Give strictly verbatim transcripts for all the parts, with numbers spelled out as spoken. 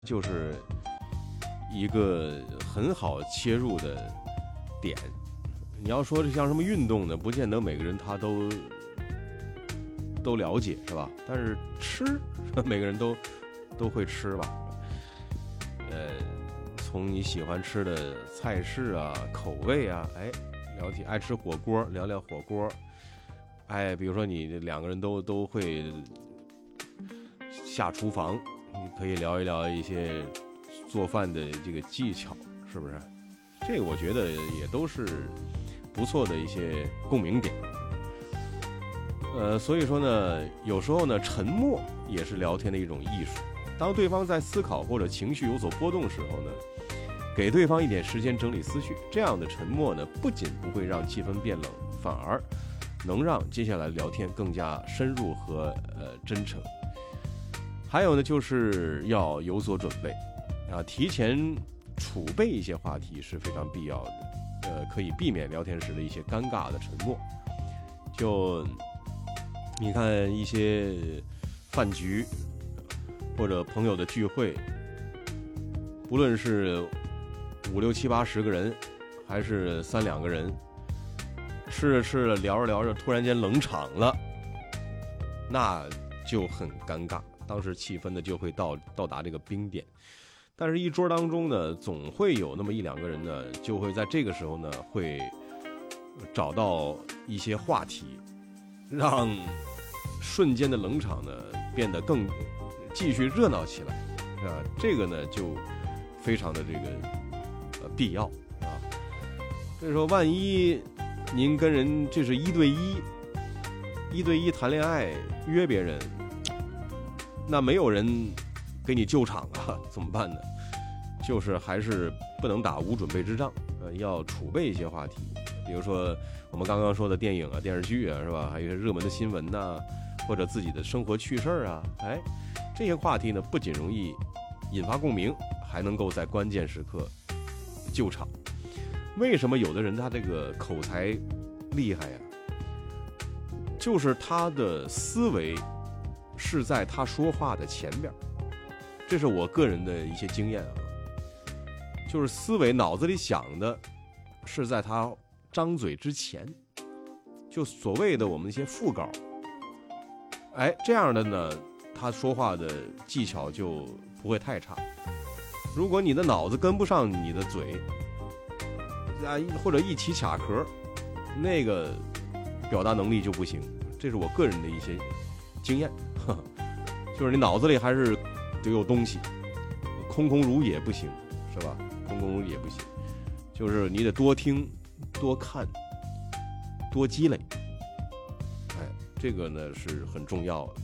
就是一个很好切入的点。你要说这像什么运动呢，不见得每个人他都都了解，是吧？但是吃，每个人都都会吃吧。呃，从你喜欢吃的菜式啊、口味啊，哎，了解爱吃火锅，聊聊火锅。哎，比如说你两个人都都会下厨房，你可以聊一聊一些做饭的这个技巧，是不是？这个我觉得也都是不错的一些共鸣点。呃，所以说呢，有时候呢，沉默也是聊天的一种艺术。当对方在思考或者情绪有所波动的时候呢，给对方一点时间整理思绪，这样的沉默呢，不仅不会让气氛变冷，反而能让接下来聊天更加深入和呃真诚。还有呢，就是要有所准备啊，提前储备一些话题是非常必要的，呃，可以避免聊天时的一些尴尬的沉默。就你看一些饭局或者朋友的聚会，不论是五六七八十个人，还是三两个人，吃着吃着聊着聊着，突然间冷场了，那就很尴尬。当时气氛呢就会到到达这个冰点。但是一桌当中呢，总会有那么一两个人呢，就会在这个时候呢，会找到一些话题，让瞬间的冷场呢变得更继续热闹起来啊。这个呢就非常的这个呃必要啊。所以说，万一您跟人这是一对一一对一谈恋爱，约别人，那没有人给你救场啊，怎么办呢？就是还是不能打无准备之仗，呃，要储备一些话题，比如说我们刚刚说的电影啊、电视剧啊，是吧？还有一些热门的新闻呐、啊，或者自己的生活趣事啊，哎，这些话题呢，不仅容易引发共鸣，还能够在关键时刻救场。为什么有的人他这个口才厉害呀？就是他的思维是在他说话的前边，这是我个人的一些经验啊。就是思维脑子里想的是在他张嘴之前，就所谓的我们一些副稿，哎，这样的呢，他说话的技巧就不会太差。如果你的脑子跟不上你的嘴啊，或者一起卡壳，那个表达能力就不行。这是我个人的一些经验，呵呵，就是你脑子里还是得有东西，空空如也不行，是吧？空空如也不行，就是你得多听、多看、多积累，哎，这个呢是很重要的。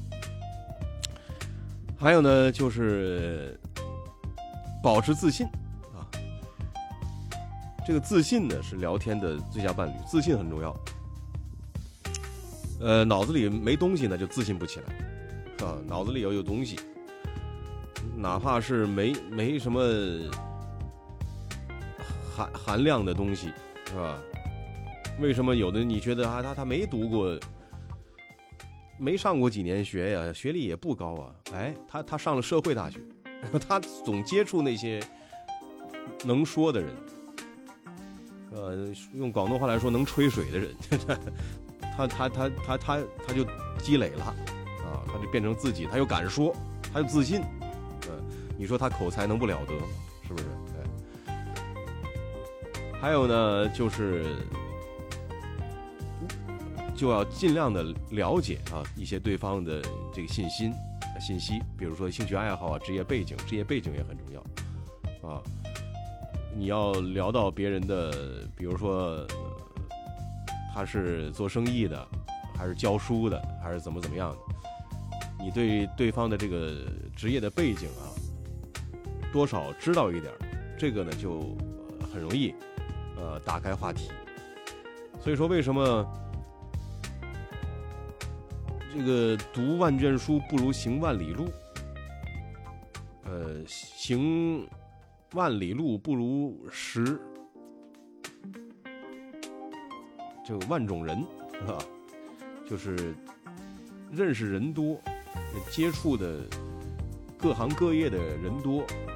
还有呢，就是保持自信啊，这个自信呢是聊天的最佳伴侣，自信很重要。呃，脑子里没东西呢，就自信不起来，啊，脑子里要有东西，哪怕是没没什么含含量的东西，是吧？为什么有的你觉得啊，他他没读过，没上过几年学呀，学历也不高啊，哎，他他上了社会大学，他总接触那些能说的人，呃，用广东话来说，能吹水的人。他他他他他他就积累了啊，他就变成自己，他又敢说，他又自信，嗯、呃，你说他口才能不了得吗？是不是？哎，还有呢，就是就要尽量的了解啊一些对方的这个信息信息，比如说兴趣爱好啊、职业背景，职业背景也很重要啊。你要聊到别人的，比如说他是做生意的，还是教书的，还是怎么怎么样的，你对对方的这个职业的背景啊，多少知道一点，这个呢就很容易呃打开话题。所以说为什么这个读万卷书不如行万里路，呃行万里路不如识这个万种人啊，就是认识人多，接触的各行各业的人多，